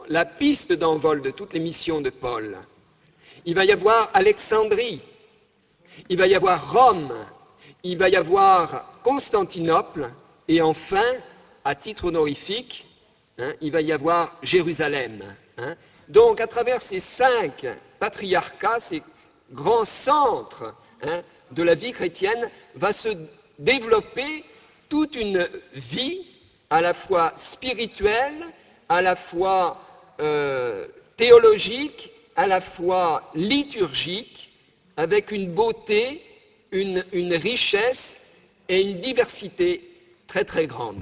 la piste d'envol de toutes les missions de Paul. Il va y avoir Alexandrie, il va y avoir Rome, il va y avoir Constantinople, et enfin, à titre honorifique, il va y avoir Jérusalem. Donc, à travers ces 5 patriarcats, ces grands centres de la vie chrétienne, va se développer toute une vie à la fois spirituelle, à la fois théologique, à la fois liturgique, avec une beauté, une richesse et une diversité très très grande.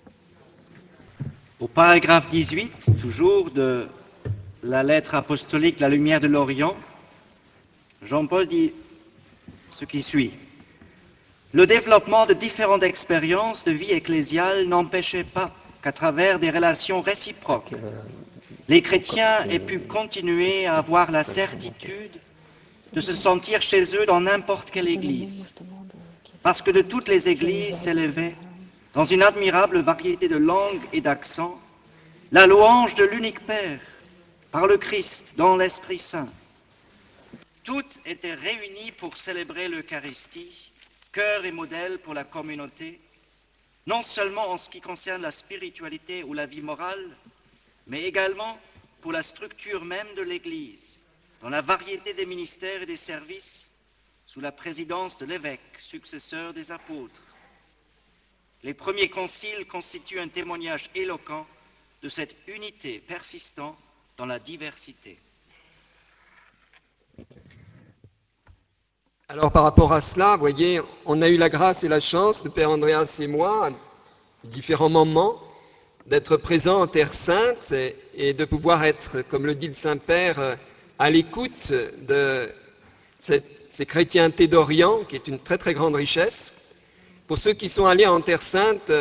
Au paragraphe 18, toujours de la lettre apostolique La Lumière de l'Orient, Jean-Paul dit ce qui suit. Le développement de différentes expériences de vie ecclésiale n'empêchait pas qu'à travers des relations réciproques, les chrétiens aient pu continuer à avoir la certitude de se sentir chez eux dans n'importe quelle église, parce que de toutes les églises s'élevait, dans une admirable variété de langues et d'accents, la louange de l'unique Père, par le Christ, dans l'Esprit Saint. Toutes étaient réunies pour célébrer l'Eucharistie, cœur et modèle pour la communauté, non seulement en ce qui concerne la spiritualité ou la vie morale, mais également pour la structure même de l'Église, dans la variété des ministères et des services, sous la présidence de l'évêque, successeur des apôtres. Les premiers conciles constituent un témoignage éloquent de cette unité persistant dans la diversité. Alors par rapport à cela, vous voyez, on a eu la grâce et la chance, le Père Andreas et moi, à différents moments, d'être présents en Terre Sainte et de pouvoir être, comme le dit le Saint-Père, à l'écoute de ces chrétientés d'Orient, qui est une très très grande richesse. Pour ceux qui sont allés en Terre Sainte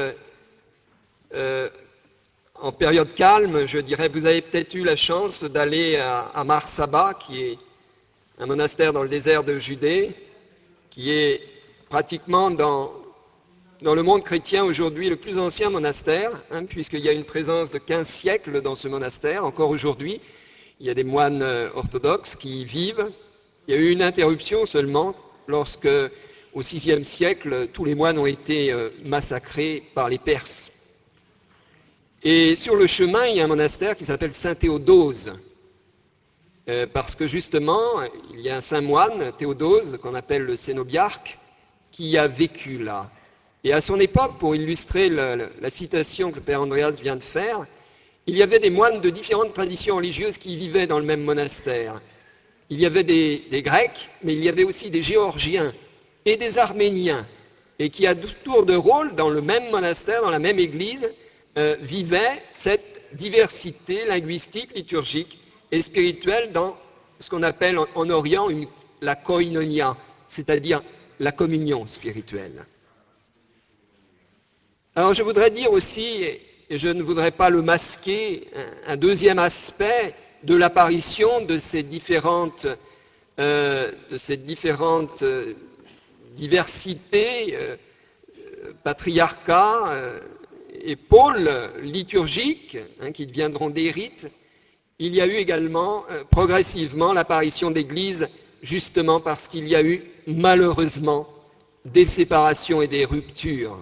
en période calme, je dirais, vous avez peut-être eu la chance d'aller à Mar Saba, qui est un monastère dans le désert de Judée, qui est pratiquement dans le monde chrétien aujourd'hui le plus ancien monastère, puisqu'il y a une présence de 15 siècles dans ce monastère. Encore aujourd'hui, il y a des moines orthodoxes qui y vivent. Il y a eu une interruption seulement lorsque, au VIe siècle, tous les moines ont été massacrés par les Perses. Et sur le chemin, il y a un monastère qui s'appelle Saint-Théodose, parce que justement, il y a un saint moine, Théodose, qu'on appelle le cénobiarque, qui a vécu là. Et à son époque, pour illustrer la citation que le Père Andreas vient de faire, il y avait des moines de différentes traditions religieuses qui vivaient dans le même monastère. Il y avait des Grecs, mais il y avait aussi des Géorgiens et des Arméniens, et qui, à tour de rôle, dans le même monastère, dans la même église, vivaient cette diversité linguistique, liturgique et spirituelle dans ce qu'on appelle en Orient la koinonia, c'est-à-dire la communion spirituelle. Alors je voudrais dire aussi, et je ne voudrais pas le masquer, un deuxième aspect de l'apparition de ces différentes diversités, patriarcats et pôles liturgiques qui deviendront des rites. Il y a eu également progressivement l'apparition d'églises, justement parce qu'il y a eu malheureusement des séparations et des ruptures.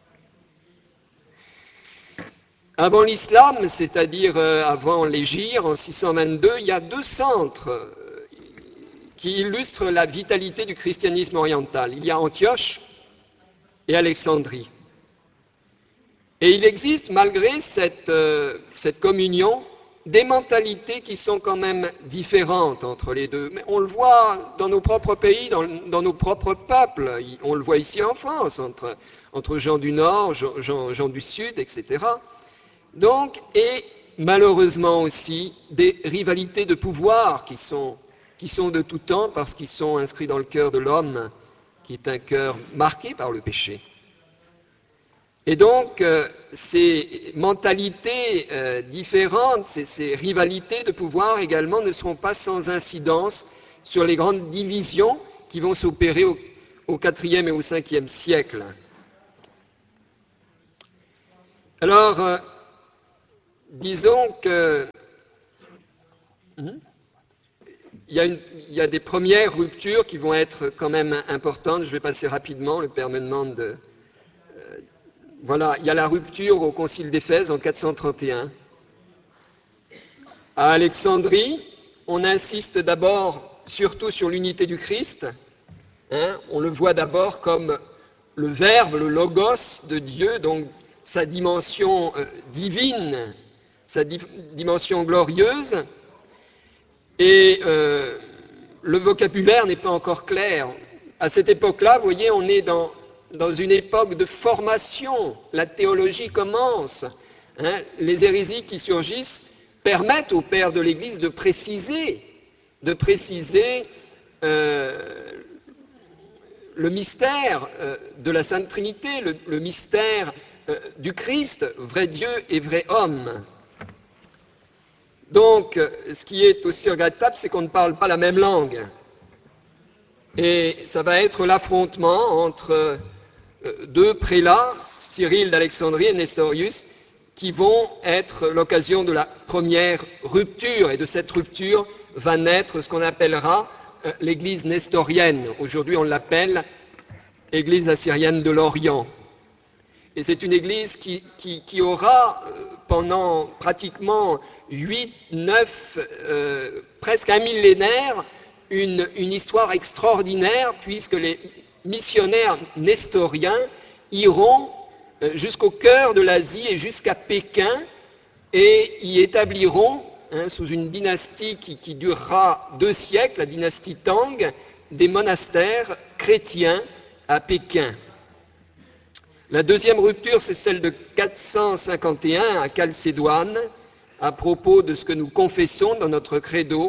Avant l'islam, c'est-à-dire avant l'Hégire, en 622, il y a 2 centres qui illustrent la vitalité du christianisme oriental. Il y a Antioche et Alexandrie. Et il existe, malgré cette communion, des mentalités qui sont quand même différentes entre les deux. Mais on le voit dans nos propres pays, dans nos propres peuples. On le voit ici en France, entre gens du Nord, gens du Sud, etc. Donc, et malheureusement aussi, des rivalités de pouvoir qui sont de tout temps parce qu'ils sont inscrits dans le cœur de l'homme, qui est un cœur marqué par le péché. Et donc, ces mentalités différentes, ces rivalités de pouvoir également ne seront pas sans incidence sur les grandes divisions qui vont s'opérer au IVe et au Ve siècle. Alors, disons que Il y a des premières ruptures qui vont être quand même importantes. Je vais passer rapidement, le Père me demande de... Voilà, il y a la rupture au Concile d'Éphèse en 431. À Alexandrie, on insiste d'abord surtout sur l'unité du Christ. On le voit d'abord comme le Verbe, le Logos de Dieu, donc sa dimension divine, sa dimension glorieuse. Et le vocabulaire n'est pas encore clair. À cette époque-là, vous voyez, on est dans une époque de formation. La théologie commence. Les hérésies qui surgissent permettent aux pères de l'Église de préciser le mystère de la Sainte Trinité, le mystère du Christ, vrai Dieu et vrai homme. Donc, ce qui est aussi regrettable, c'est qu'on ne parle pas la même langue. Et ça va être l'affrontement entre deux prélats, Cyril d'Alexandrie et Nestorius, qui vont être l'occasion de la première rupture. Et de cette rupture va naître ce qu'on appellera l'Église nestorienne. Aujourd'hui, on l'appelle Église assyrienne de l'Orient. Et c'est une Église qui aura, pendant pratiquement 8, 9, presque un millénaire, une histoire extraordinaire, puisque les missionnaires nestoriens iront jusqu'au cœur de l'Asie et jusqu'à Pékin, et y établiront, sous une dynastie qui durera 2 siècles, la dynastie Tang, des monastères chrétiens à Pékin. La deuxième rupture, c'est celle de 451 à Chalcédoine, à propos de ce que nous confessons dans notre credo,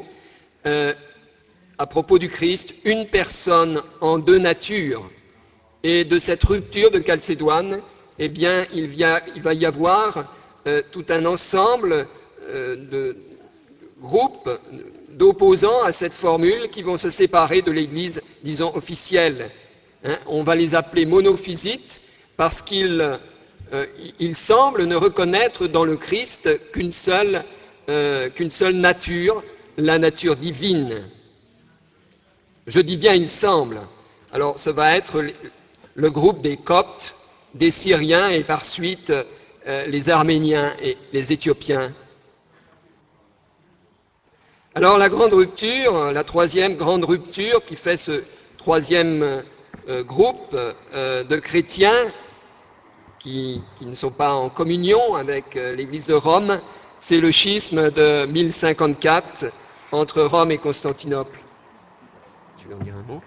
à propos du Christ, une personne en 2 natures. Et de cette rupture de Chalcédoine, eh bien, il va y avoir tout un ensemble de groupes d'opposants à cette formule qui vont se séparer de l'Église, disons, officielle. On va les appeler monophysites parce qu'ils semblent ne reconnaître dans le Christ qu'une seule nature, la nature divine. Je dis bien il semble. Alors, ça va être le groupe des Coptes, des Syriens et par suite les Arméniens et les Éthiopiens. Alors la grande rupture, la troisième grande rupture qui fait ce troisième groupe de chrétiens qui ne sont pas en communion avec l'Église de Rome, c'est le schisme de 1054 entre Rome et Constantinople. Tu veux en dire un mot ?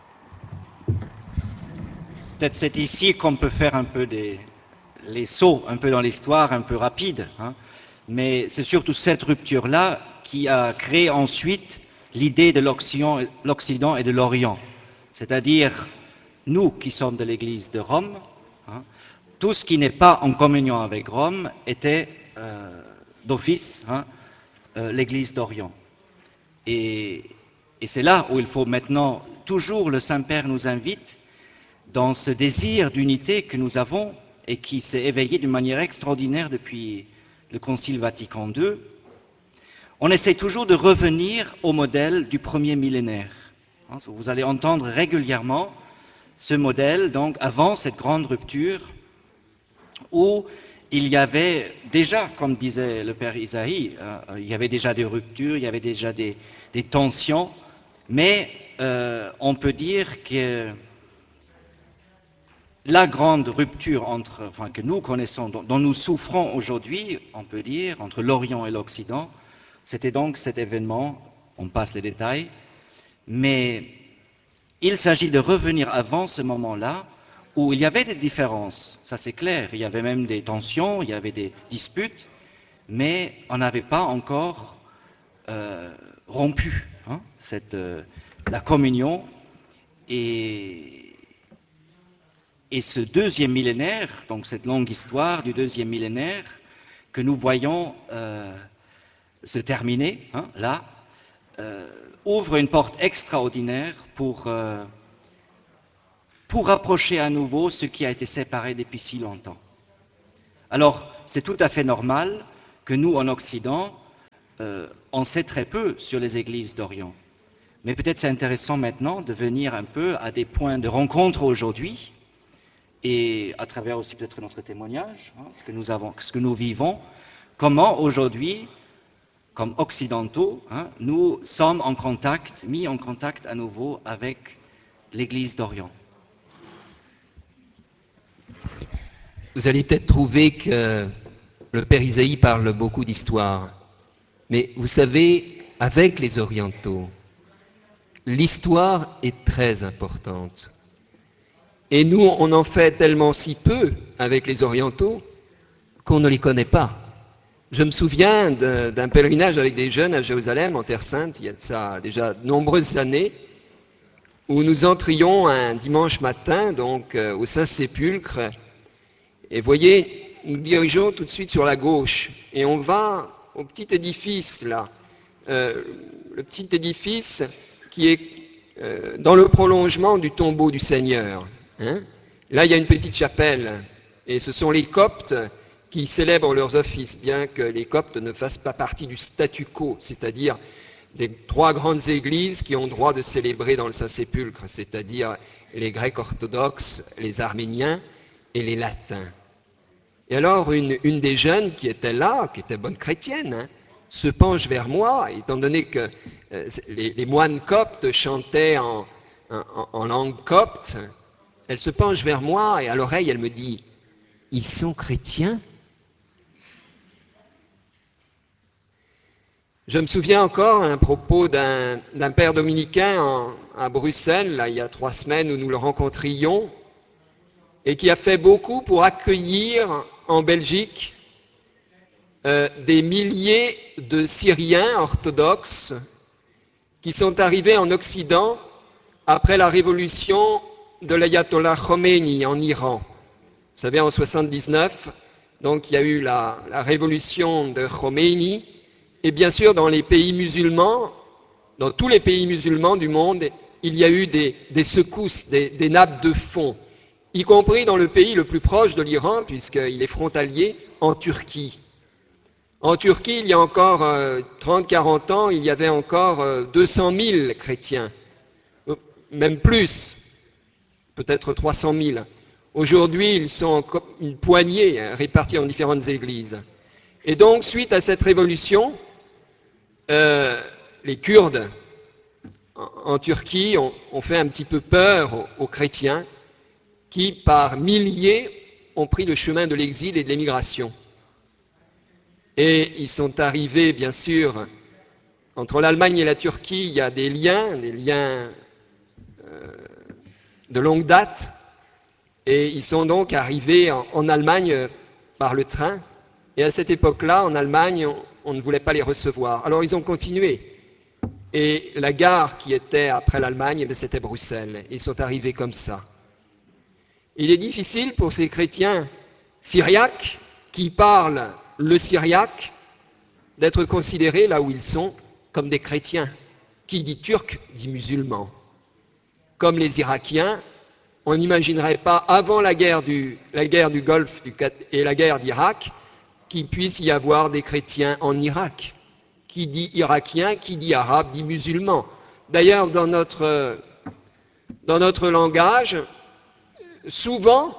Peut-être c'est ici qu'on peut faire un peu les sauts, un peu dans l'histoire, un peu rapide. Mais c'est surtout cette rupture-là qui a créé ensuite l'idée de l'Occident et de l'Orient. C'est-à-dire, nous qui sommes de l'Église de Rome, tout ce qui n'est pas en communion avec Rome était d'office l'Église d'Orient. Et c'est là où il faut maintenant, toujours le Saint-Père nous invite dans ce désir d'unité que nous avons et qui s'est éveillé d'une manière extraordinaire depuis le Concile Vatican II. On essaie toujours de revenir au modèle du premier millénaire. Vous allez entendre régulièrement ce modèle, donc avant cette grande rupture, où il y avait déjà, comme disait le Père Isaïe, il y avait déjà des ruptures, il y avait déjà des tensions, mais on peut dire que la grande rupture que nous connaissons, dont nous souffrons aujourd'hui, on peut dire, entre l'Orient et l'Occident, c'était donc cet événement, on passe les détails, mais il s'agit de revenir avant ce moment-là où il y avait des différences, ça c'est clair, il y avait même des tensions, il y avait des disputes, mais on n'avait pas encore rompu la communion et ce deuxième millénaire, donc cette longue histoire du deuxième millénaire que nous voyons se terminer, là, ouvre une porte extraordinaire pour rapprocher à nouveau ce qui a été séparé depuis si longtemps. Alors, c'est tout à fait normal que nous, en Occident, on sait très peu sur les églises d'Orient. Mais peut-être c'est intéressant maintenant de venir un peu à des points de rencontre aujourd'hui, et à travers aussi peut-être notre témoignage, ce que nous vivons, comment aujourd'hui, comme occidentaux, nous sommes en contact, mis en contact à nouveau avec l'Église d'Orient. Vous allez peut-être trouver que le Père Isaïe parle beaucoup d'histoire, mais vous savez, avec les orientaux, l'histoire est très importante. Et nous, on en fait tellement si peu avec les orientaux qu'on ne les connaît pas. Je me souviens d'un pèlerinage avec des jeunes à Jérusalem, en Terre Sainte, il y a de ça déjà de nombreuses années, où nous entrions un dimanche matin, donc au Saint-Sépulcre. Et voyez, nous dirigeons tout de suite sur la gauche, et on va au petit édifice, là, le petit édifice qui est dans le prolongement du tombeau du Seigneur. Là, il y a une petite chapelle, et ce sont les Coptes qui célèbrent leurs offices, bien que les Coptes ne fassent pas partie du statu quo, c'est-à-dire des 3 grandes églises qui ont droit de célébrer dans le Saint-Sépulcre, c'est-à-dire les Grecs orthodoxes, les Arméniens et les Latins. Et alors, une des jeunes qui était là, qui était bonne chrétienne, se penche vers moi, étant donné que les moines coptes chantaient en langue copte. Elle se penche vers moi et à l'oreille, elle me dit « Ils sont chrétiens ?» Je me souviens encore un propos d'un père dominicain à Bruxelles, là, il y a 3 semaines, où nous le rencontrions, et qui a fait beaucoup pour accueillir en Belgique des milliers de Syriens orthodoxes qui sont arrivés en Occident après la révolution de l'ayatollah Khomeini en Iran. Vous savez, en 79, donc il y a eu la révolution de Khomeini, et bien sûr dans les pays musulmans, dans tous les pays musulmans du monde, il y a eu des secousses, des nappes de fond, y compris dans le pays le plus proche de l'Iran, puisqu'il est frontalier, en Turquie. En Turquie, il y a encore 30-40 ans, il y avait encore 200 000 chrétiens, même plus, peut-être 300 000. Aujourd'hui, ils sont une poignée répartis en différentes églises. Et donc, suite à cette révolution, les Kurdes en Turquie ont fait un petit peu peur aux chrétiens qui, par milliers, ont pris le chemin de l'exil et de l'émigration. Et ils sont arrivés, bien sûr, entre l'Allemagne et la Turquie, il y a des liens de longue date, et ils sont donc arrivés en Allemagne par le train, et à cette époque-là, en Allemagne, on ne voulait pas les recevoir. Alors ils ont continué, et la gare qui était après l'Allemagne, c'était Bruxelles, ils sont arrivés comme ça. Il est difficile pour ces chrétiens syriaques qui parlent le syriaque d'être considérés là où ils sont comme des chrétiens. Qui dit turc dit musulman. Comme les Irakiens, on n'imaginerait pas avant la guerre du Golfe et la guerre d'Irak qu'il puisse y avoir des chrétiens en Irak. Qui dit irakien, qui dit arabe dit musulman. D'ailleurs, dans notre langage, souvent,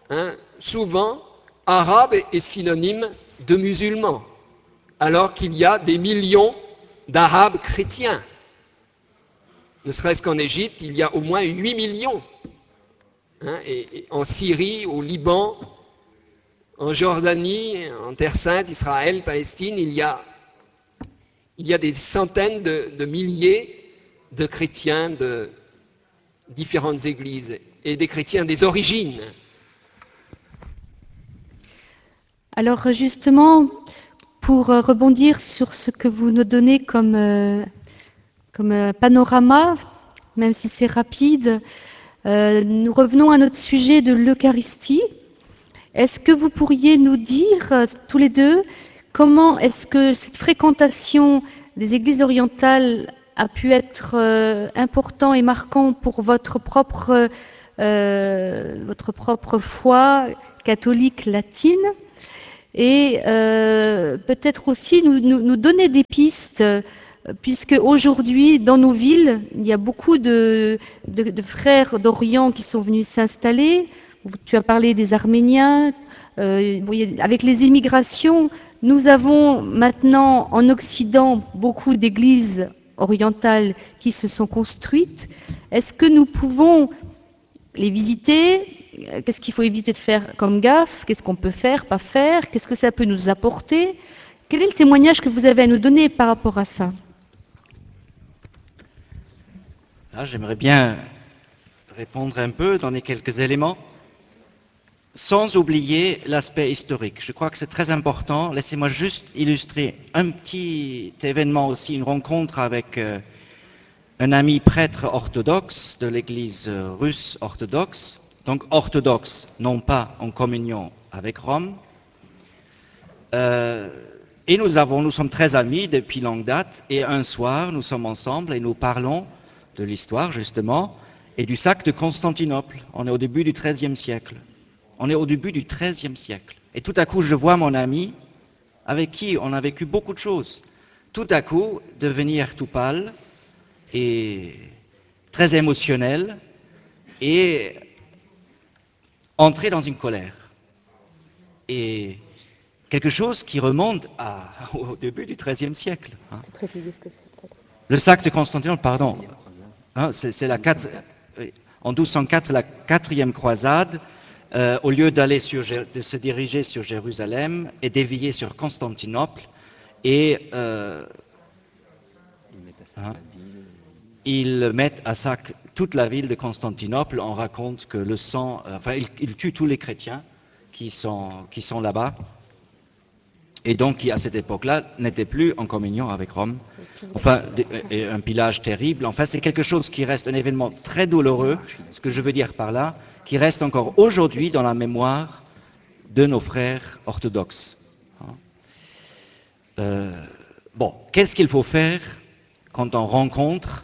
arabe est synonyme de musulman, alors qu'il y a des millions d'Arabes chrétiens. Ne serait-ce qu'en Égypte, il y a au moins 8 millions. Et en Syrie, au Liban, en Jordanie, en Terre Sainte, Israël, Palestine, il y a des centaines de milliers de chrétiens de différentes églises et des chrétiens des origines. Alors justement, pour rebondir sur ce que vous nous donnez comme panorama, même si c'est rapide, nous revenons à notre sujet de l'Eucharistie. Est-ce que vous pourriez nous dire, tous les deux, comment est-ce que cette fréquentation des églises orientales a pu être important et marquant pour votre propre foi catholique latine? et peut-être aussi nous donner des pistes, puisque aujourd'hui, dans nos villes, il y a beaucoup de frères d'Orient qui sont venus s'installer. Tu as parlé des Arméniens. Avec les immigrations, nous avons maintenant en Occident beaucoup d'églises orientales qui se sont construites. Est-ce que nous pouvons les visiter? Qu'est-ce qu'il faut éviter de faire comme gaffe? Qu'est-ce qu'on peut faire, pas faire? Qu'est-ce que ça peut nous apporter? Quel est le témoignage que vous avez à nous donner par rapport à ça? Là, j'aimerais bien répondre un peu, donner quelques éléments, sans oublier l'aspect historique. Je crois que c'est très important. Laissez-moi juste illustrer un petit événement aussi, une rencontre avec un ami prêtre orthodoxe de l'église russe orthodoxe, donc orthodoxe, non pas en communion avec Rome. Et nous sommes très amis depuis longue date, et un soir, nous sommes ensemble et nous parlons de l'histoire, justement, et du sac de Constantinople. On est au début du XIIIe siècle. On est au début du XIIIe siècle. Et tout à coup, je vois mon ami, avec qui on a vécu beaucoup de choses, tout à coup devenir tout pâle et très émotionnel et entrer dans une colère. Et quelque chose qui remonte au début du XIIIe siècle. Hein. Préciser ce que c'est, peut-être. Le sac de Constantinople, pardon. Hein, en 1204, la 4e croisade. Au lieu de se diriger sur Jérusalem et dévier sur Constantinople, et ils mettent à sac toute la ville de Constantinople. On raconte que le sang, ils tuent tous les chrétiens qui sont là-bas, et donc qui à cette époque-là n'étaient plus en communion avec Rome. Enfin, un pillage terrible. Enfin, c'est quelque chose qui reste un événement très douloureux. Ce que je veux dire par là, qui reste encore aujourd'hui dans la mémoire de nos frères orthodoxes. Bon, qu'est-ce qu'il faut faire quand on rencontre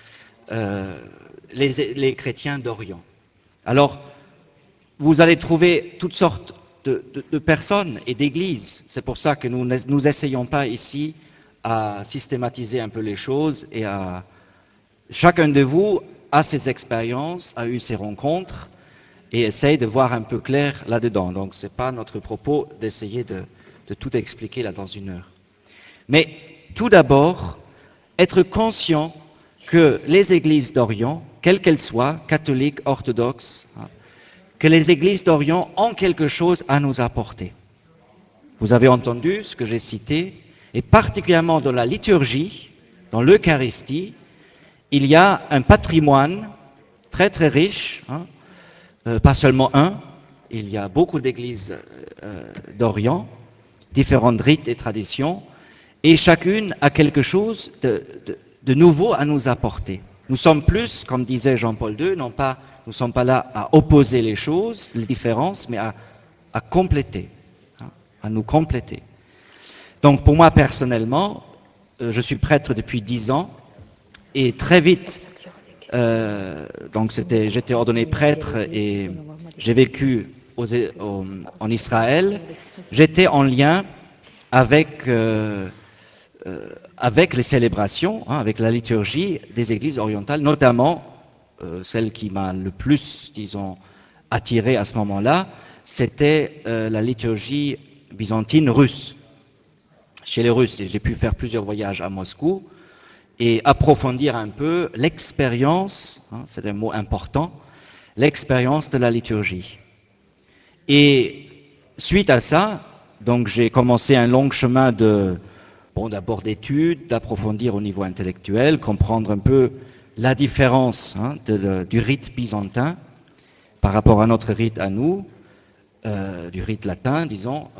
les chrétiens d'Orient? Alors, vous allez trouver toutes sortes de personnes et d'églises. C'est pour ça que nous n'essayons pas ici à systématiser un peu les choses, et chacun de vous a ses expériences, a eu ses rencontres, et essaye de voir un peu clair là-dedans. Donc, ce n'est pas notre propos d'essayer de tout expliquer là dans une heure. Mais tout d'abord, être conscient que les églises d'Orient, quelles qu'elles soient, catholiques, orthodoxes, que les églises d'Orient ont quelque chose à nous apporter. Vous avez entendu ce que j'ai cité, et particulièrement dans la liturgie, dans l'Eucharistie, il y a un patrimoine très très riche, pas seulement un, il y a beaucoup d'églises d'Orient, différentes rites et traditions, et chacune a quelque chose de nouveau à nous apporter. Nous sommes plus, comme disait Jean-Paul II, nous ne sommes pas là à opposer les choses, les différences, mais à compléter, à nous compléter. Donc pour moi personnellement, je suis prêtre depuis 10 ans, et très vite, donc j'étais ordonné prêtre et j'ai vécu en Israël. J'étais en lien avec les célébrations, avec la liturgie des églises orientales, notamment celle qui m'a le plus, disons, attiré à ce moment-là, c'était la liturgie byzantine russe. Chez les Russes, j'ai pu faire plusieurs voyages à Moscou et approfondir un peu l'expérience, c'est un mot important, l'expérience de la liturgie. Et suite à ça, donc j'ai commencé un long chemin d'abord d'études, d'approfondir au niveau intellectuel, comprendre un peu la différence du rite byzantin par rapport à notre rite à nous, du rite latin, disons.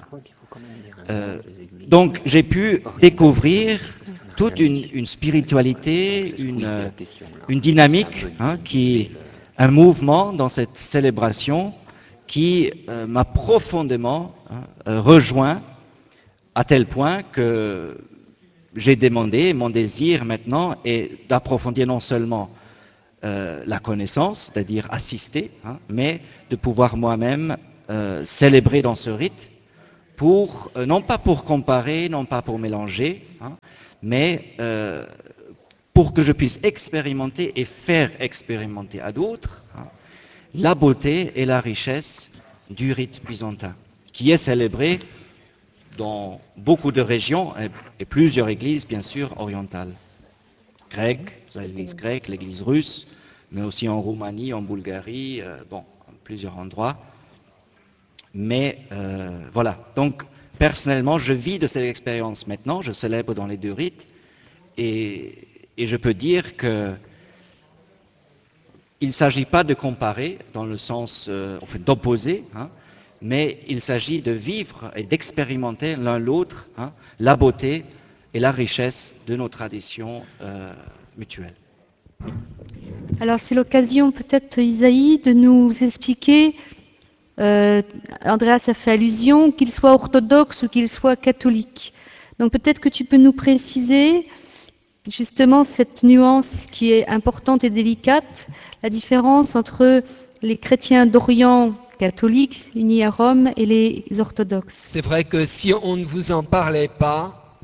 Donc j'ai pu découvrir toute une spiritualité, une dynamique, un mouvement dans cette célébration qui m'a profondément rejoint, à tel point que j'ai demandé, mon désir maintenant est d'approfondir non seulement la connaissance, c'est-à-dire assister, mais de pouvoir moi-même célébrer dans ce rite non pas pour comparer, non pas pour mélanger, hein, mais pour que je puisse expérimenter et faire expérimenter à d'autres, hein, la beauté et la richesse du rite byzantin, qui est célébré dans beaucoup de régions et plusieurs églises, bien sûr, orientales. Grecques, l'église grecque, l'église russe, mais aussi en Roumanie, en Bulgarie, en plusieurs endroits. Mais voilà, donc personnellement, je vis de cette expérience maintenant, je célèbre dans les deux rites, et je peux dire que il ne s'agit pas de comparer dans le sens d'opposer, hein, mais il s'agit de vivre et d'expérimenter l'un l'autre, hein, la beauté et la richesse de nos traditions mutuelles. Alors c'est l'occasion peut-être, Isaïe, de nous expliquer, Andreas a fait allusion, qu'il soit orthodoxe ou qu'il soit catholique. Donc peut-être que tu peux nous préciser justement cette nuance qui est importante et délicate, la différence entre les chrétiens d'Orient catholiques unis à Rome et les orthodoxes. C'est vrai que si on ne vous en parlait pas,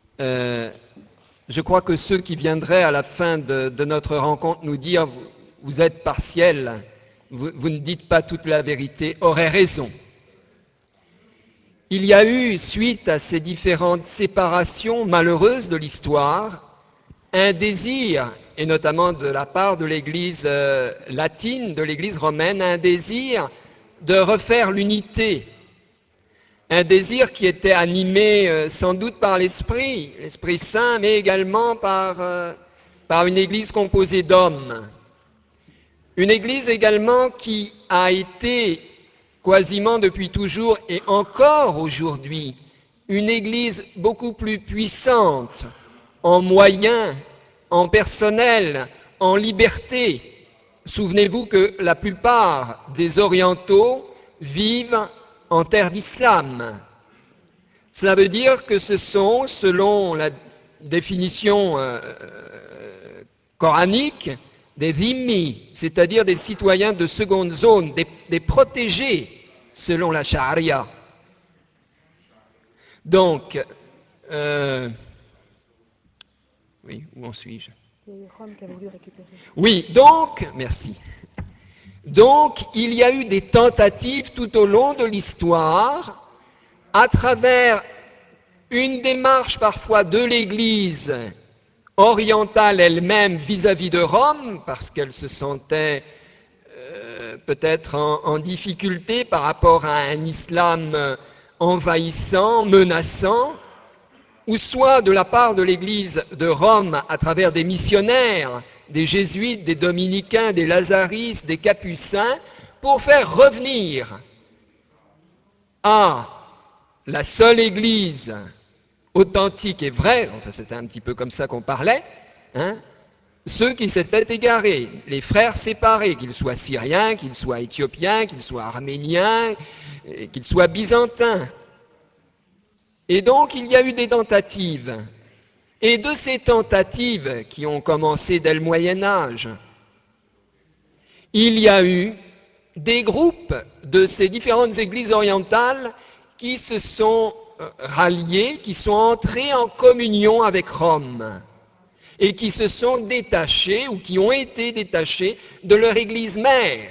je crois que ceux qui viendraient à la fin de notre rencontre nous dire « vous êtes partiel, vous ne dites pas toute la vérité », auraient raison. Il y a eu, suite à ces différentes séparations malheureuses de l'histoire, un désir, et notamment de la part de l'Église latine, de l'Église romaine, un désir de refaire l'unité, un désir qui était animé sans doute par l'Esprit Saint, mais également par une Église composée d'hommes. Une Église également qui a été quasiment depuis toujours et encore aujourd'hui une Église beaucoup plus puissante en moyens, en personnel, en liberté. Souvenez-vous que la plupart des orientaux vivent en terre d'islam. Cela veut dire que ce sont, selon la définition coranique, des dhimmi, c'est-à-dire des citoyens de seconde zone, des protégés selon la charia. Donc, oui, où en suis-je? Rome qui a voulu récupérer. Oui, donc, merci. Donc, il y a eu des tentatives tout au long de l'histoire, à travers une démarche parfois de l'Église orientale elle-même vis-à-vis de Rome, parce qu'elle se sentait peut-être en difficulté par rapport à un islam envahissant, menaçant, ou soit de la part de l'Église de Rome à travers des missionnaires, des jésuites, des dominicains, des lazaristes, des capucins, pour faire revenir à la seule Église authentique et vraie, enfin c'était un petit peu comme ça qu'on parlait, hein, ceux qui s'étaient égarés, les frères séparés, qu'ils soient syriens, qu'ils soient éthiopiens, qu'ils soient arméniens, qu'ils soient byzantins. Et donc, il y a eu des tentatives. Et de ces tentatives qui ont commencé dès le Moyen-Âge, il y a eu des groupes de ces différentes églises orientales qui se sont ralliés, qui sont entrés en communion avec Rome et qui se sont détachés ou qui ont été détachés de leur église mère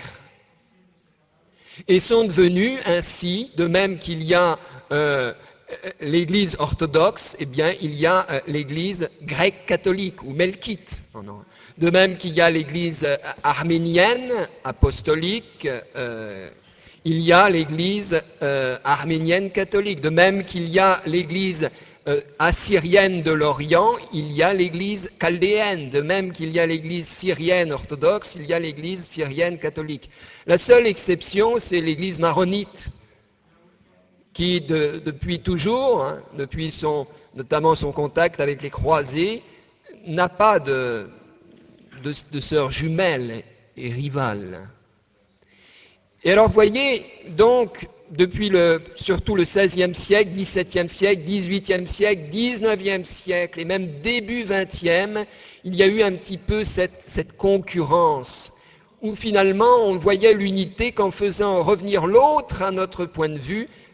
et sont devenus ainsi, de même qu'il y a l'Église orthodoxe, eh bien, il y a l'Église grecque catholique ou melkite. De même qu'il y a l'Église arménienne, apostolique, il y a l'Église arménienne catholique. De même qu'il y a l'Église assyrienne de l'Orient, il y a l'Église chaldéenne. De même qu'il y a l'Église syrienne orthodoxe, il y a l'Église syrienne catholique. La seule exception, c'est l'Église maronite, qui depuis toujours, hein, depuis notamment son contact avec les croisés, n'a pas de sœurs jumelles et rivales. Et alors, voyez, donc, depuis surtout le XVIe siècle, XVIIe siècle, XVIIIe siècle, XIXe siècle, et même début XXe, il y a eu un petit peu cette concurrence, où finalement on voyait l'unité qu'en faisant revenir l'autre à notre point de vue,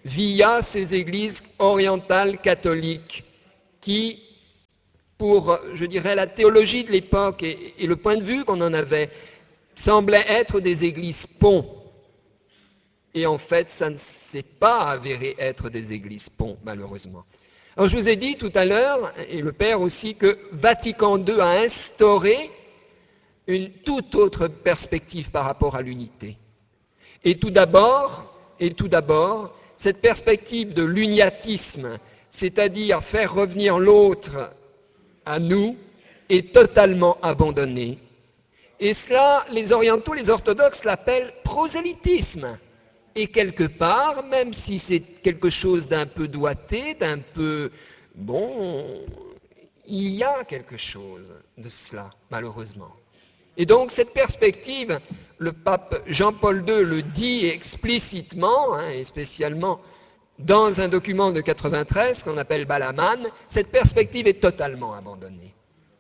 via ces églises orientales catholiques qui, pour, je dirais, la théologie de l'époque et le point de vue qu'on en avait, semblaient être des églises ponts. Et en fait, ça ne s'est pas avéré être des églises ponts, malheureusement. Alors, je vous ai dit tout à l'heure, et le Père aussi, que Vatican II a instauré une toute autre perspective par rapport à l'unité. Et tout d'abord, cette perspective de l'uniatisme, c'est-à-dire faire revenir l'autre à nous, est totalement abandonnée. Et cela, les orientaux, les orthodoxes l'appellent prosélytisme. Et quelque part, même si c'est quelque chose d'un peu doigté, d'un peu... Bon, il y a quelque chose de cela, malheureusement. Et donc, cette perspective, le pape Jean-Paul II le dit explicitement, et spécialement dans un document de 93 qu'on appelle Balaman, cette perspective est totalement abandonnée.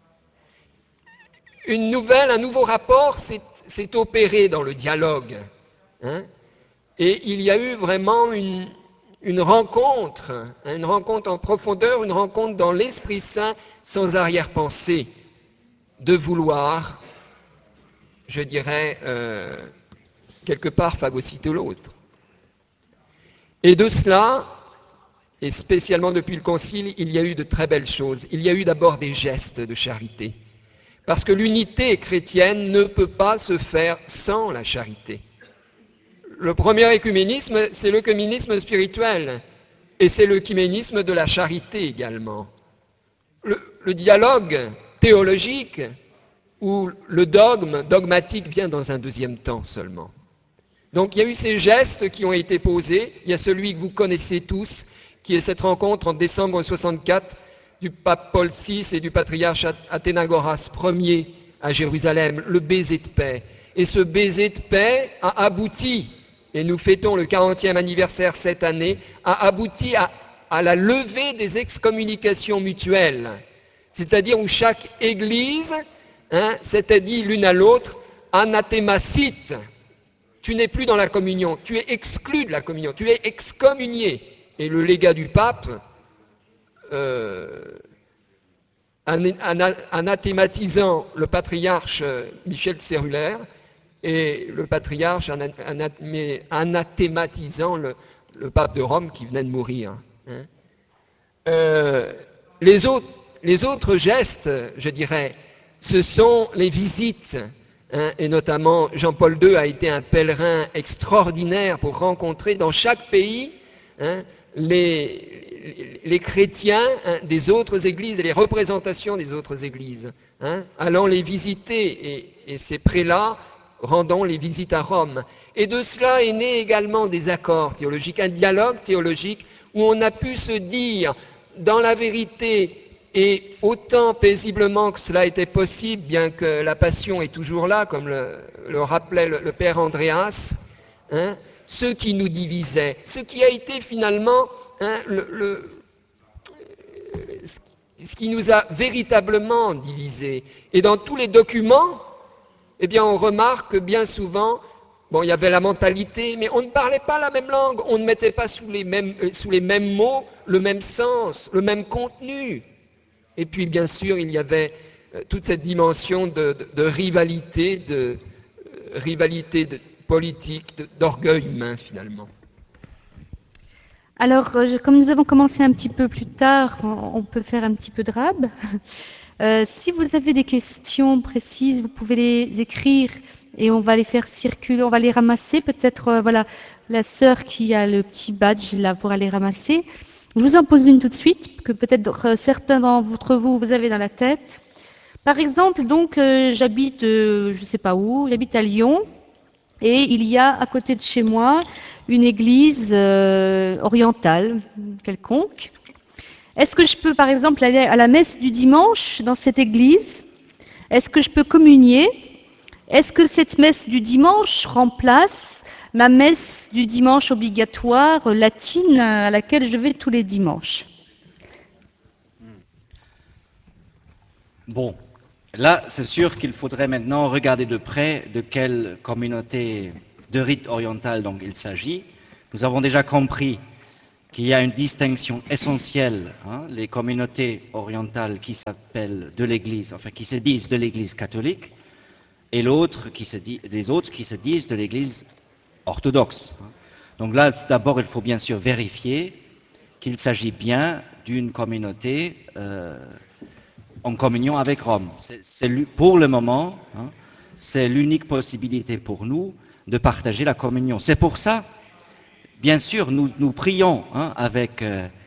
Un nouveau rapport s'est opéré dans le dialogue, et il y a eu vraiment une rencontre en profondeur, une rencontre dans l'Esprit Saint sans arrière-pensée, de vouloir, je dirais, quelque part phagocyter l'autre. Et de cela, et spécialement depuis le Concile, il y a eu de très belles choses. Il y a eu d'abord des gestes de charité, parce que l'unité chrétienne ne peut pas se faire sans la charité. Le premier œcuménisme, c'est l'œcuménisme spirituel, et c'est l'œcuménisme de la charité également. Le dialogue théologique ou le dogmatique vient dans un deuxième temps seulement. Donc il y a eu ces gestes qui ont été posés. Il y a celui que vous connaissez tous, qui est cette rencontre en décembre 64 du pape Paul VI et du patriarche Athénagoras Ier à Jérusalem, le baiser de paix. Et ce baiser de paix a abouti, et nous fêtons le 40e anniversaire cette année, a abouti à la levée des excommunications mutuelles, c'est-à-dire où chaque église s'était dit l'une à l'autre, anathémacite, tu n'es plus dans la communion, tu es exclu de la communion, tu es excommunié. Et le légat du pape, anathématisant le patriarche Michel Cérulaire, et le patriarche anathématisant le pape de Rome qui venait de mourir. Les autres gestes, je dirais, ce sont les visites, et notamment Jean-Paul II a été un pèlerin extraordinaire pour rencontrer dans chaque pays les chrétiens des autres églises et les représentations des autres églises, allant les visiter, et ces prélats rendant les visites à Rome. Et de cela est né également des accords théologiques, un dialogue théologique où on a pu se dire, dans la vérité, et autant paisiblement que cela était possible, bien que la passion est toujours là, comme le rappelait le père Andreas, ce qui nous divisait, ce qui a été finalement ce qui nous a véritablement divisés. Et dans tous les documents, eh bien, on remarque que bien souvent, bon, il y avait la mentalité, mais on ne parlait pas la même langue, on ne mettait pas sous les mêmes mots le même sens, le même contenu. Et puis, bien sûr, il y avait toute cette dimension de rivalité, politique, d'orgueil humain, finalement. Alors, comme nous avons commencé un petit peu plus tard, on peut faire un petit peu de rab. Si vous avez des questions précises, vous pouvez les écrire et on va les faire circuler, on va les ramasser. Peut-être, voilà, la sœur qui a le petit badge là pourra les ramasser. Je vous en pose une tout de suite, que peut-être certains d'entre vous, vous avez dans la tête. Par exemple, donc, j'habite, je ne sais pas où, j'habite à Lyon, et il y a à côté de chez moi une église orientale quelconque. Est-ce que je peux, par exemple, aller à la messe du dimanche dans cette église? Est-ce que je peux communier? Est-ce que cette messe du dimanche remplace ma messe du dimanche obligatoire latine à laquelle je vais tous les dimanches? Bon, là, c'est sûr qu'il faudrait maintenant regarder de près de quelle communauté de rite oriental donc il s'agit. Nous avons déjà compris qu'il y a une distinction essentielle, hein, les communautés orientales qui s'appellent de l'Église, enfin qui se disent de l'Église catholique, et les autres qui se disent de l'Église orthodoxe. Donc là, d'abord, il faut bien sûr vérifier qu'il s'agit bien d'une communauté en communion avec Rome. Pour le moment, hein, c'est l'unique possibilité pour nous de partager la communion. C'est pour ça, bien sûr, nous prions hein, avec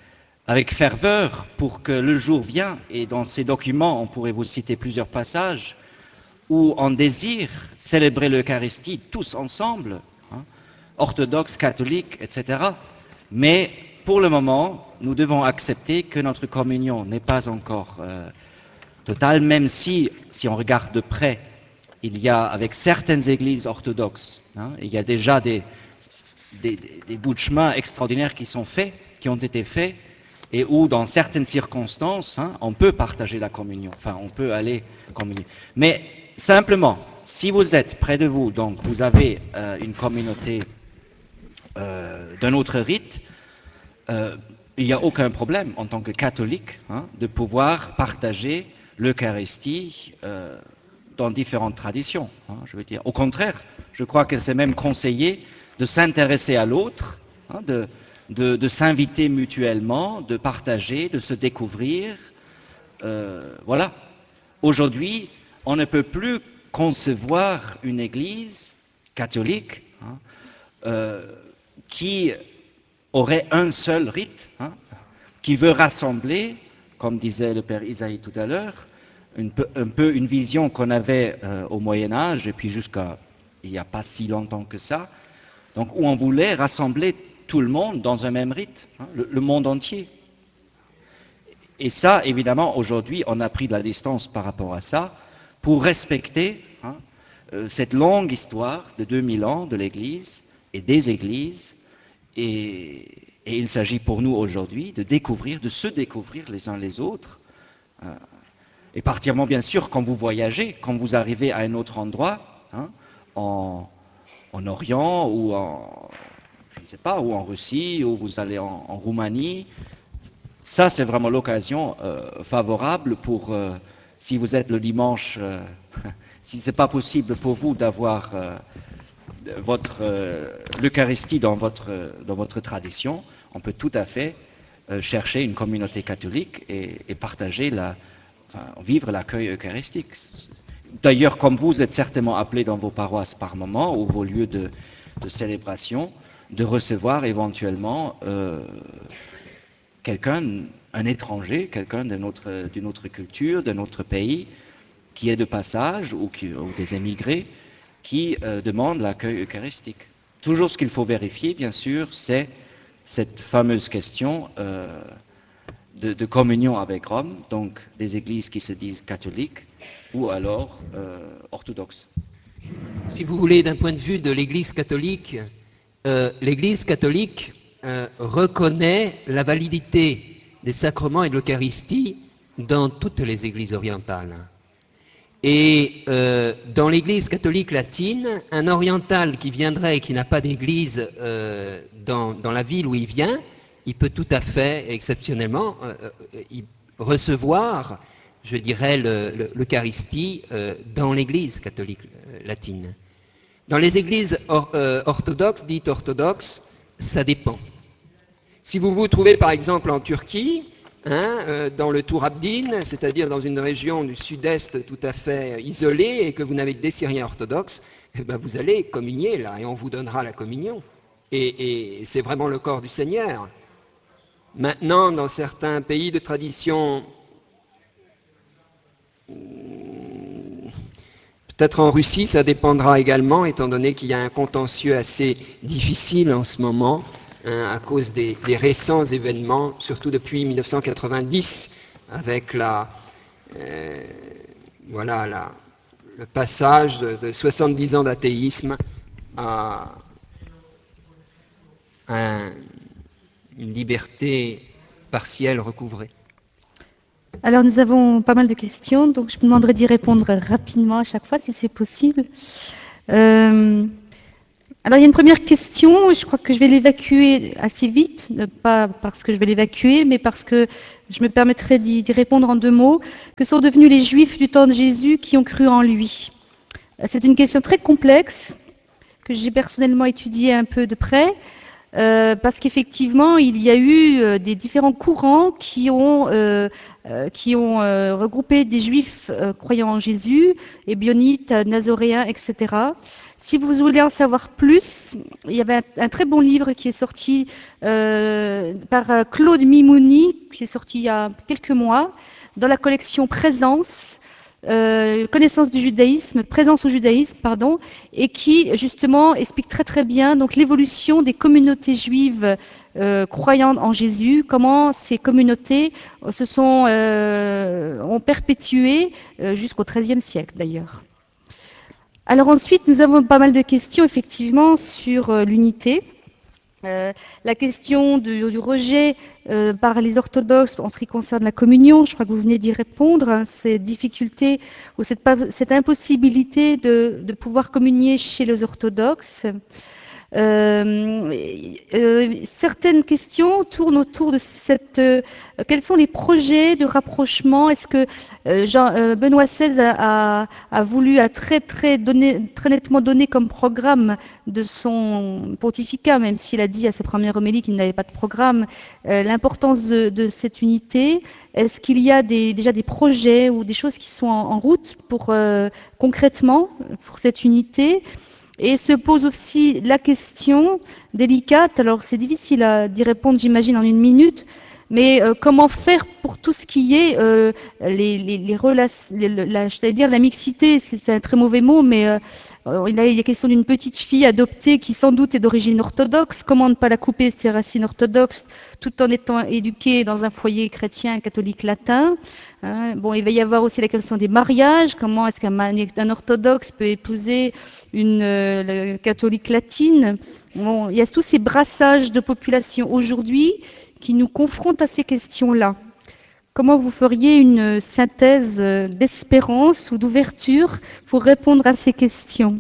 ferveur pour que le jour vienne, et dans ces documents, on pourrait vous citer plusieurs passages, où on désire célébrer l'Eucharistie tous ensemble, hein, orthodoxes, catholiques, etc. Mais pour le moment, nous devons accepter que notre communion n'est pas encore totale, même si on regarde de près, il y a avec certaines églises orthodoxes, hein, il y a déjà des bouts de chemin extraordinaires qui ont été faits, et où dans certaines circonstances, hein, on peut partager la communion, enfin on peut aller communier. Mais simplement, si vous êtes près de vous, donc vous avez une communauté d'un autre rite, il n'y a aucun problème en tant que catholique hein, de pouvoir partager l'Eucharistie dans différentes traditions. Hein, je veux dire. Au contraire, je crois que c'est même conseillé de s'intéresser à l'autre, hein, de s'inviter mutuellement, de partager, de se découvrir. Voilà. Aujourd'hui, on ne peut plus concevoir une église catholique hein, qui aurait un seul rite, hein, qui veut rassembler, comme disait le père Isaïe tout à l'heure, un peu une vision qu'on avait au Moyen-Âge, et puis jusqu'à il n'y a pas si longtemps que ça, donc où on voulait rassembler tout le monde dans un même rite, hein, le monde entier. Et ça, évidemment, aujourd'hui, on a pris de la distance par rapport à ça, pour respecter hein, cette longue histoire de 2000 ans de l'Église et des Églises, et il s'agit pour nous aujourd'hui de se découvrir les uns les autres, et particulièrement bien sûr quand vous voyagez, quand vous arrivez à un autre endroit, hein, en Orient ou je ne sais pas, ou en Russie, ou vous allez en Roumanie. Ça, c'est vraiment l'occasion favorable pour, si vous êtes le dimanche, si ce n'est pas possible pour vous d'avoir l'Eucharistie dans votre tradition, on peut tout à fait chercher une communauté catholique et partager vivre l'accueil eucharistique. D'ailleurs, comme vous êtes certainement appelés dans vos paroisses par moment ou vos lieux de célébration, de recevoir éventuellement quelqu'un, un étranger, quelqu'un d'une autre culture, d'un autre pays, qui est de passage ou des émigrés, qui demandent l'accueil eucharistique. Toujours ce qu'il faut vérifier, bien sûr, c'est cette fameuse question de communion avec Rome, donc des églises qui se disent catholiques ou alors orthodoxes. Si vous voulez, d'un point de vue de l'Église catholique reconnaît la validité des sacrements et de l'Eucharistie dans toutes les églises orientales. Et dans l'Église catholique latine, un oriental qui viendrait et qui n'a pas d'église dans la ville où il vient, il peut tout à fait, exceptionnellement, recevoir, je dirais, l'Eucharistie dans l'Église catholique latine. Dans les églises orthodoxes, dites orthodoxes, ça dépend. Si vous vous trouvez par exemple en Turquie, dans le Tour Abdin, c'est-à-dire dans une région du sud-est tout à fait isolée et que vous n'avez que des Syriens orthodoxes, eh ben vous allez communier là et on vous donnera la communion. Et c'est vraiment le corps du Seigneur. Maintenant, dans certains pays de tradition, peut-être en Russie, ça dépendra également, étant donné qu'il y a un contentieux assez difficile en ce moment, à cause des récents événements, surtout depuis 1990, avec le passage de 70 ans d'athéisme à une liberté partielle recouvrée. Alors nous avons pas mal de questions, donc je vous demanderai d'y répondre rapidement à chaque fois si c'est possible. Alors, il y a une première question, je crois que je vais l'évacuer assez vite, pas parce que je vais l'évacuer, mais parce que je me permettrai d'y répondre en 2 mots. Que sont devenus les Juifs du temps de Jésus qui ont cru en lui? C'est une question très complexe que j'ai personnellement étudiée un peu de près, parce qu'effectivement, il y a eu des différents courants qui ont regroupé des Juifs croyant en Jésus, Ebionites, Nazoréens, etc. Si vous voulez en savoir plus, il y avait un très bon livre qui est sorti par Claude Mimouni, qui est sorti il y a quelques mois, dans la collection Présence, connaissance du judaïsme, présence au judaïsme, pardon, et qui justement explique très très bien donc l'évolution des communautés juives croyant en Jésus, comment ces communautés ont perpétué jusqu'au XIIIe siècle d'ailleurs. Alors ensuite, nous avons pas mal de questions effectivement sur l'unité. La question du rejet par les orthodoxes en ce qui concerne la communion, je crois que vous venez d'y répondre, hein, ces difficultés ou cette impossibilité de pouvoir communier chez les orthodoxes. Certaines questions tournent autour de quels sont les projets de rapprochement? Est-ce que Benoît XVI a voulu très nettement donner comme programme de son pontificat, même s'il a dit à sa première homélie qu'il n'avait pas de programme, l'importance de cette unité? Est-ce qu'il y a déjà des projets ou des choses qui sont en route concrètement pour cette unité? Et se pose aussi la question délicate, alors c'est difficile d'y répondre j'imagine en 1 minute, mais comment faire pour tout ce qui est les relations, j'allais dire la mixité, c'est un très mauvais mot, mais il y a question d'une petite fille adoptée qui sans doute est d'origine orthodoxe, comment ne pas la couper ses racines orthodoxes tout en étant éduquée dans un foyer chrétien catholique latin? Bon, il va y avoir aussi la question des mariages. Comment est-ce qu'un orthodoxe peut épouser une catholique latine? Bon, il y a tous ces brassages de population aujourd'hui qui nous confrontent à ces questions-là. Comment vous feriez une synthèse d'espérance ou d'ouverture pour répondre à ces questions?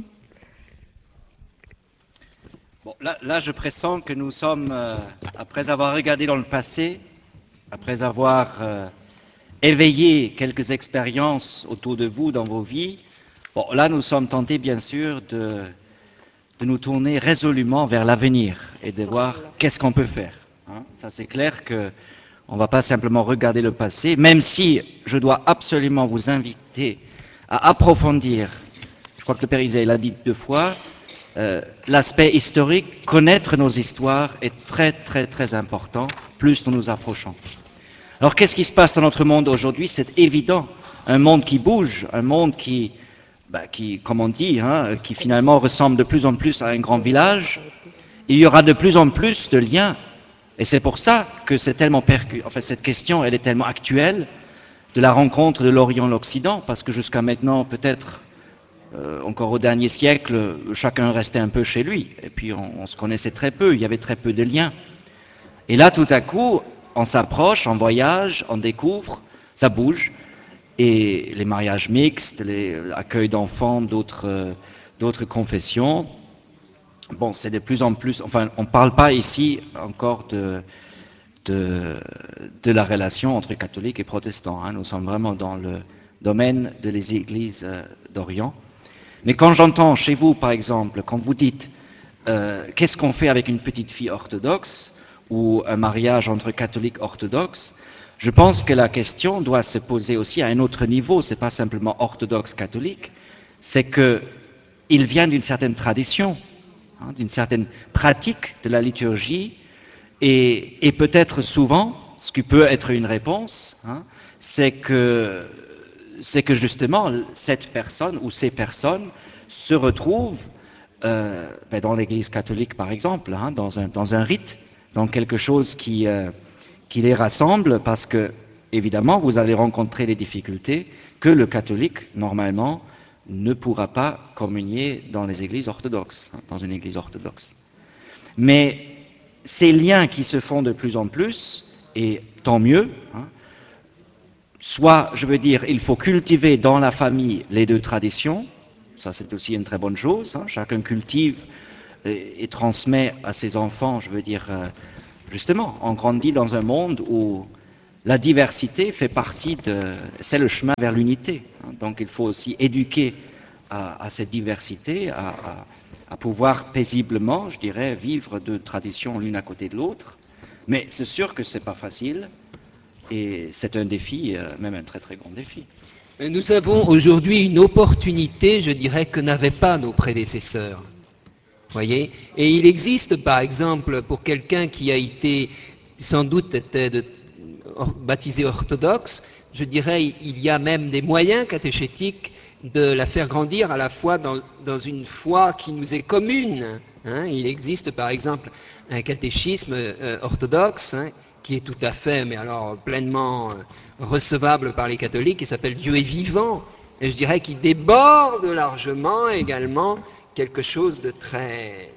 Bon, là, je pressens que nous sommes, après avoir regardé dans le passé, après avoir éveillé quelques expériences autour de vous dans vos vies, bon, là, nous sommes tentés, bien sûr, de nous tourner résolument vers l'avenir et de voir qu'est-ce qu'on peut faire. Hein. Ça, c'est clair qu'on ne va pas simplement regarder le passé, même si je dois absolument vous inviter à approfondir, je crois que le Père Isaïe l'a dit 2 fois, l'aspect historique, connaître nos histoires est très, très, très important, plus nous nous approchons. Alors, qu'est-ce qui se passe dans notre monde aujourd'hui? C'est évident, un monde qui bouge, un monde qui comme on dit, hein, qui finalement ressemble de plus en plus à un grand village. Il y aura de plus en plus de liens, et c'est pour ça que c'est tellement cette question, elle est tellement actuelle, de la rencontre de l'Orient et l'Occident, parce que jusqu'à maintenant, peut-être, encore au dernier siècle, chacun restait un peu chez lui, et puis on se connaissait très peu, il y avait très peu de liens. Et là, tout à coup, on s'approche, on voyage, on découvre, ça bouge, et les mariages mixtes, l'accueil d'enfants d'autres confessions, bon, c'est de plus en plus, enfin, on ne parle pas ici encore de la relation entre catholiques et protestants, hein. Nous sommes vraiment dans le domaine de les églises d'Orient. Mais quand j'entends chez vous, par exemple, quand vous dites qu'est-ce qu'on fait avec une petite fille orthodoxe ou un mariage entre catholiques orthodoxes, je pense que la question doit se poser aussi à un autre niveau. C'est pas simplement orthodoxe-catholique, c'est qu'il vient d'une certaine tradition, hein, d'une certaine pratique de la liturgie, et peut-être souvent, ce qui peut être une réponse, hein, c'est que justement cette personne ou ces personnes se retrouvent dans l'Église catholique par exemple, hein, dans un rite, dans quelque chose qui les rassemble, parce que évidemment vous allez rencontrer des difficultés que le catholique normalement ne pourra pas communier dans les églises orthodoxes, hein, dans une église orthodoxe. Mais ces liens qui se font de plus en plus, et tant mieux, hein, soit, je veux dire, il faut cultiver dans la famille les 2 traditions, ça c'est aussi une très bonne chose, hein, chacun cultive et transmet à ses enfants, je veux dire, justement, on grandit dans un monde où la diversité fait partie c'est le chemin vers l'unité. Donc il faut aussi éduquer à cette diversité, à pouvoir paisiblement, je dirais, vivre deux traditions l'une à côté de l'autre. Mais c'est sûr que c'est pas facile et c'est un défi, même un très très grand défi. Nous avons aujourd'hui une opportunité, je dirais, que n'avaient pas nos prédécesseurs. Voyez ? Et il existe, par exemple, pour quelqu'un qui a été, sans doute était baptisé orthodoxe, je dirais, il y a même des moyens catéchétiques de la faire grandir à la fois dans une foi qui nous est commune. Hein. Il existe, par exemple, un catéchisme orthodoxe, hein, qui est tout à fait, mais alors pleinement recevable par les catholiques, qui s'appelle Dieu est vivant, et je dirais qu'il déborde largement également quelque chose de très...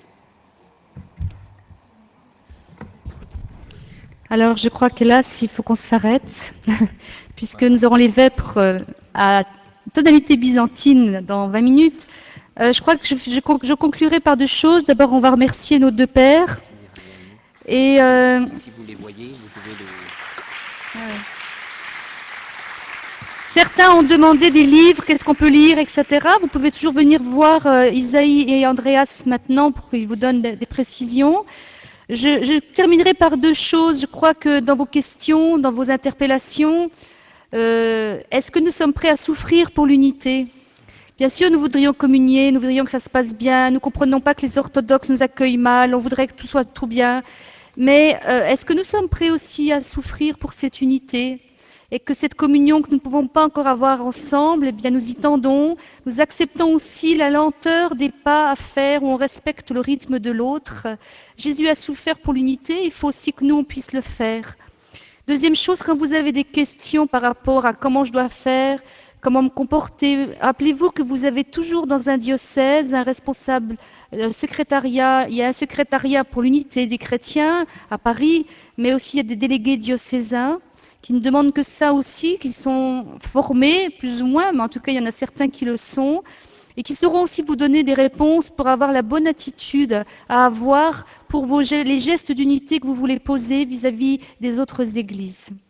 Alors, je crois que là, il faut qu'on s'arrête, puisque nous aurons les vêpres à tonalité byzantine dans 20 minutes. Je crois que je conclurai par deux choses. D'abord, on va remercier nos deux pères. Et Si vous les voyez, vous pouvez les... ouais. Certains ont demandé des livres, qu'est-ce qu'on peut lire, etc. Vous pouvez toujours venir voir Isaïe et Andreas maintenant pour qu'ils vous donnent des précisions. Je terminerai par deux choses. Je crois que dans vos questions, dans vos interpellations, est-ce que nous sommes prêts à souffrir pour l'unité ? Bien sûr, nous voudrions communier, nous voudrions que ça se passe bien, nous ne comprenons pas que les orthodoxes nous accueillent mal, on voudrait que tout soit tout bien. Mais est-ce que nous sommes prêts aussi à souffrir pour cette unité ? Et que cette communion que nous ne pouvons pas encore avoir ensemble, eh bien nous y tendons, nous acceptons aussi la lenteur des pas à faire où on respecte le rythme de l'autre. Jésus a souffert pour l'unité, il faut aussi que nous on puisse le faire. Deuxième chose, quand vous avez des questions par rapport à comment je dois faire, comment me comporter, rappelez-vous que vous avez toujours dans un diocèse un responsable secrétariat, il y a un secrétariat pour l'unité des chrétiens à Paris, mais aussi il y a des délégués diocésains qui ne demandent que ça aussi, qui sont formés plus ou moins, mais en tout cas il y en a certains qui le sont, et qui sauront aussi vous donner des réponses pour avoir la bonne attitude à avoir pour les gestes d'unité que vous voulez poser vis-à-vis des autres églises.